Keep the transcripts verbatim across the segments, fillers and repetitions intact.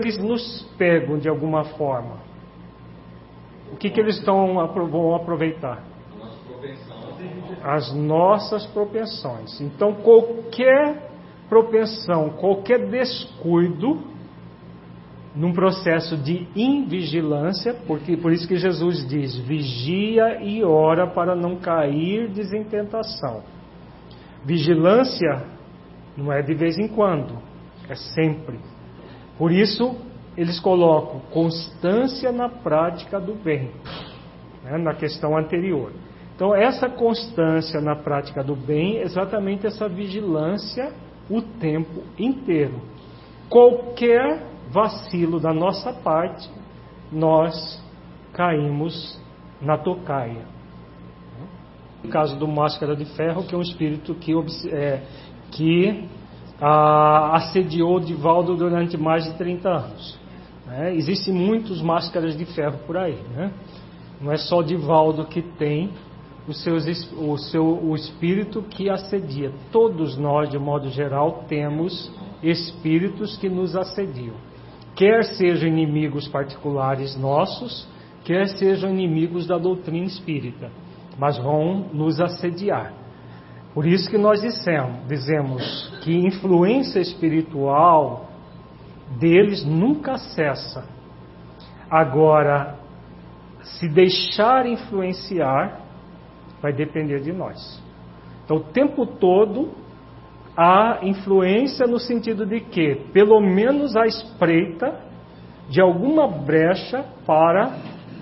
eles nos pegam de alguma forma, o que, que eles estão, vão aproveitar? As nossas propensões. Então, qualquer propensão, qualquer descuido, num processo de invigilância, porque por isso que Jesus diz: vigia e ora para não cair em tentação. Vigilância não é de vez em quando, é sempre. Por isso eles colocam constância na prática do bem, né, na questão anterior. Então essa constância na prática do bem é exatamente essa vigilância o tempo inteiro. Qualquer vacilo da nossa parte, nós caímos na tocaia. No caso do Máscara de Ferro, que é um espírito que, é, que ah, assediou Divaldo durante mais de trinta anos. Né? Existem muitos Máscaras de Ferro por aí. Né? Não é só Divaldo que tem os seus, o, seu, o espírito que assedia. Todos nós, de modo geral, temos espíritos que nos assediam. Quer sejam inimigos particulares nossos, quer sejam inimigos da doutrina espírita, mas vão nos assediar. Por isso que nós dissemos, dizemos que influência espiritual deles nunca cessa. Agora, se deixar influenciar, vai depender de nós. Então, o tempo todo, há influência no sentido de que, pelo menos à espreita de alguma brecha para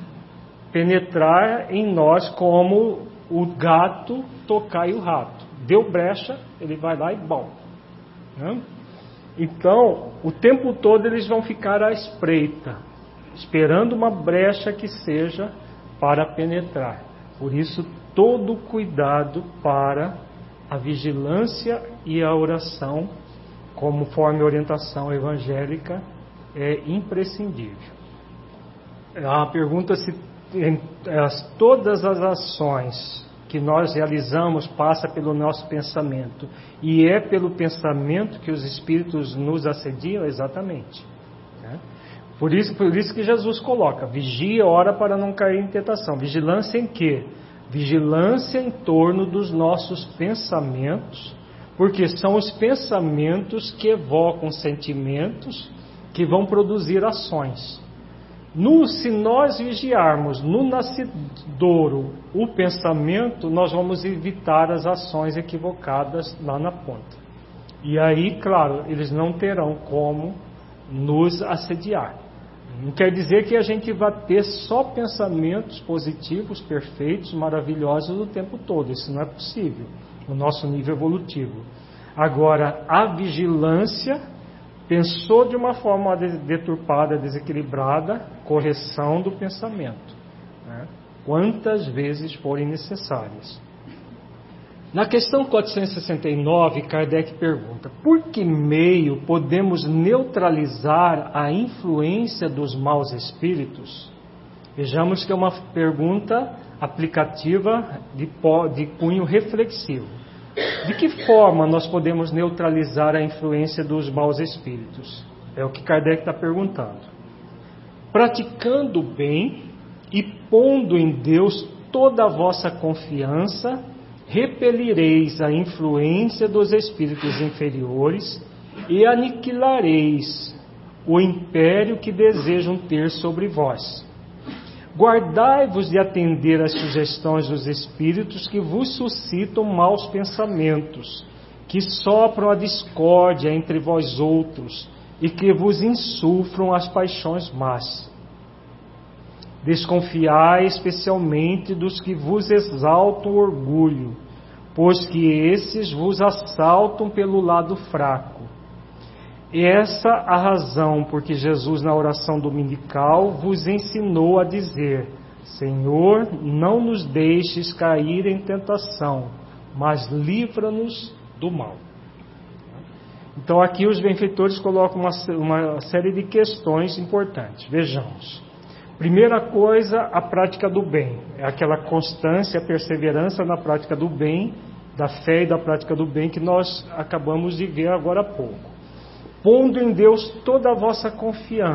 penetrar em nós, como o gato tocar o rato. Deu brecha, ele vai lá e bom. Né? Então, o tempo todo eles vão ficar à espreita, esperando uma brecha que seja para penetrar. Por isso, todo cuidado para a vigilância e a oração, conforme a orientação evangélica, é imprescindível. A pergunta se as, todas as ações que nós realizamos passa pelo nosso pensamento, e é pelo pensamento que os espíritos nos assediam? Exatamente. Né? Por isso, por isso que Jesus coloca: vigia, ora para não cair em tentação. Vigilância em quê? Vigilância em torno dos nossos pensamentos, porque são os pensamentos que evocam sentimentos que vão produzir ações. No, se nós vigiarmos no nascedouro o pensamento, nós vamos evitar as ações equivocadas lá na ponta. E aí, claro, eles não terão como nos assediar. Não quer dizer que a gente vai ter só pensamentos positivos, perfeitos, maravilhosos o tempo todo. Isso não é possível no nosso nível evolutivo. Agora, a vigilância, pensou de uma forma deturpada, desequilibrada, correção do pensamento, né? Quantas vezes forem necessárias. Na questão quatrocentos e sessenta e nove, Kardec pergunta: por que meio podemos neutralizar a influência dos maus espíritos? Vejamos que é uma pergunta aplicativa de, de cunho reflexivo. De que forma nós podemos neutralizar a influência dos maus espíritos? É o que Kardec está perguntando. Praticando o bem e pondo em Deus toda a vossa confiança, repelireis a influência dos espíritos inferiores e aniquilareis o império que desejam ter sobre vós. Guardai-vos de atender às sugestões dos espíritos que vos suscitam maus pensamentos, que sopram a discórdia entre vós outros e que vos insufram as paixões más. Desconfiai especialmente dos que vos exaltam o orgulho, pois que esses vos assaltam pelo lado fraco. Essa a razão por que Jesus, na oração dominical, vos ensinou a dizer: Senhor, não nos deixes cair em tentação, mas livra-nos do mal. Então aqui os benfeitores colocam uma, uma série de questões importantes. Vejamos. Primeira coisa, a prática do bem. É aquela constância, a perseverança na prática do bem, da fé e da prática do bem que nós acabamos de ver agora há pouco. Pondo em Deus toda a vossa confiança.